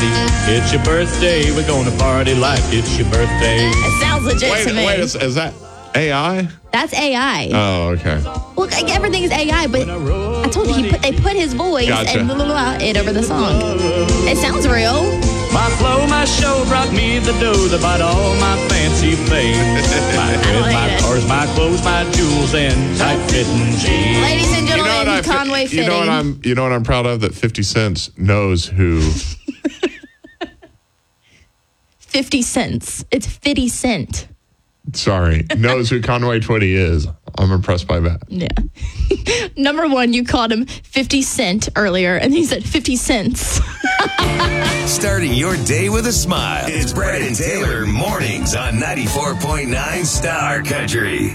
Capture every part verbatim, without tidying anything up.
party. It's your birthday. We're going to party like it's your birthday. It sounds legit Wait, to me. wait, is, is that A I? That's A I. Oh, okay. Well, like, everything is A I, but I told you he put, they put his voice Gotcha. and blah, blah, blah, it over the song. It sounds real. My flow, my show brought me the dough that bought all my fancy things. My don't crib, my hate it. cars, my clothes, my jewels, and tight-fitting jeans. Ladies and You know gentlemen, what I Conway you know what Fitting. I'm you know what I'm proud of? That fifty Cent knows who. fifty cents. It's fifty cent. Sorry, knows who Conway Twitty is. I'm impressed by that. Yeah. Number one, you called him fifty cent earlier, and he said fifty cents. Starting your day with a smile. It's Brad and Taylor mornings on ninety-four point nine Star Country.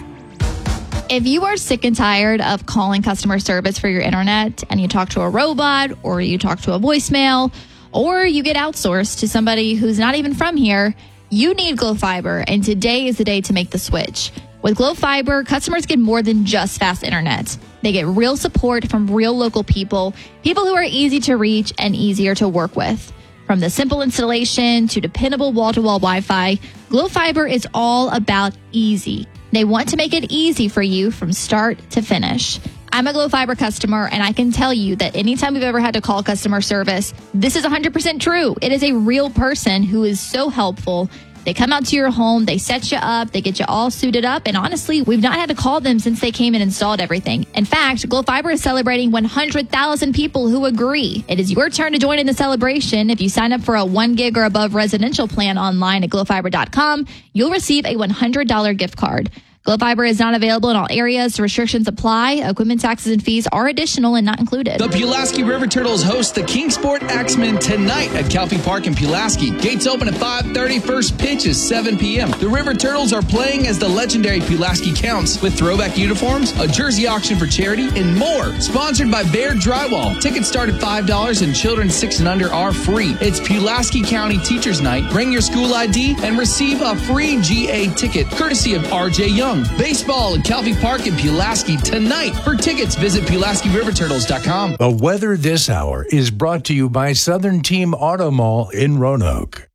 If you are sick and tired of calling customer service for your internet and you talk to a robot or you talk to a voicemail or you get outsourced to somebody who's not even from here, you need Glo Fiber, and today is the day to make the switch. With Glo Fiber, customers get more than just fast internet. They get real support from real local people, people who are easy to reach and easier to work with. From the simple installation to dependable wall-to-wall Wi-Fi, Glo Fiber is all about easy. They want to make it easy for you from start to finish. I'm a Glo Fiber customer, and I can tell you that anytime we've ever had to call customer service, this is one hundred percent true. It is a real person who is so helpful. They come out to your home, they set you up, they get you all suited up, and honestly, we've not had to call them since they came and installed everything. In fact, Glo Fiber is celebrating one hundred thousand people who agree. It is your turn to join in the celebration. If you sign up for a one gig or above residential plan online at glo fiber dot com, you'll receive a one hundred dollars gift card. Glo Fiber is not available in all areas. Restrictions apply. Equipment taxes and fees are additional and not included. The Pulaski River Turtles host the Kingsport Axemen tonight at Calfee Park in Pulaski. Gates open at five thirty. First pitch is seven p.m. The River Turtles are playing as the legendary Pulaski Counts with throwback uniforms, a jersey auction for charity, and more. Sponsored by Bear Drywall. Tickets start at five dollars and children six and under are free. It's Pulaski County Teachers Night. Bring your school I D and receive a free G A ticket courtesy of R J Young. Baseball at Calfee Park in Pulaski tonight. For tickets, visit Pulaski River Turtles dot com. The weather this hour is brought to you by Southern Team Auto Mall in Roanoke.